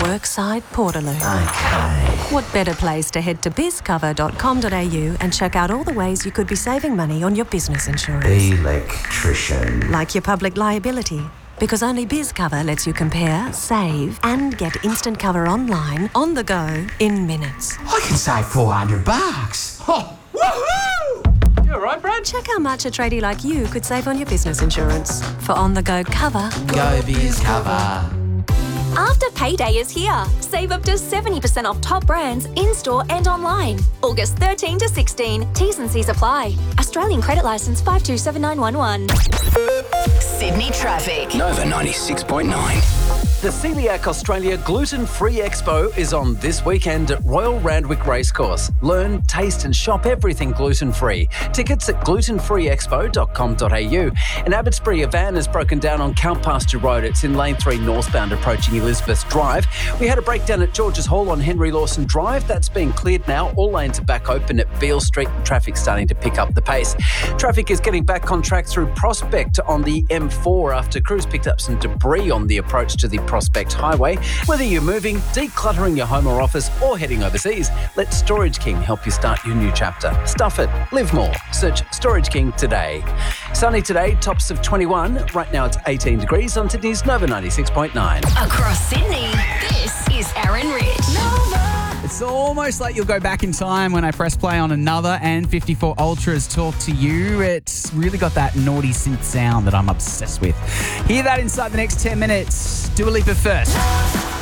Workside Portaloo. Okay. What better place to head to bizcover.com.au and check out all the ways you could be saving money on your business insurance. Electrician. Like your public liability. Because only BizCover lets you compare, save, and get instant cover online, on the go, in minutes. I can save $400. Oh, woohoo! You all right, Brad? Check how much a tradie like you could save on your business insurance. For on-the-go cover, Go BizCover. After payday is here. Save up to 70% off top brands in-store and online. August 13 to 16. T's and C's apply. Australian credit licence 527911. Sydney traffic. Nova 96.9. The Celiac Australia Gluten-Free Expo is on this weekend at Royal Randwick Racecourse. Learn, taste and shop everything gluten-free. Tickets at glutenfreeexpo.com.au. In Abbotsbury, a van has broken down on Count Pasture Road. It's in lane 3 northbound approaching Elizabeth Drive. We had a breakdown at George's Hall on Henry Lawson Drive. That's been cleared now. All lanes are back open at Beale Street. Traffic starting to pick up the pace. Traffic is getting back on track through Prospect on the M4 after crews picked up some debris on the approach to the Prospect Highway. Whether you're moving, decluttering your home or office, or heading overseas, let Storage King help you start your new chapter. Stuff it. Live more. Search Storage King today. Sunny today, tops of 21. Right now it's 18 degrees on Sydney's Nova 96.9. Across Sydney, this is Aaron Rich. It's almost like you'll go back in time when I press play on another and 54 Ultras talk to you. It's really got that naughty synth sound that I'm obsessed with. Hear that inside the next 10 minutes. Dua Lipa first.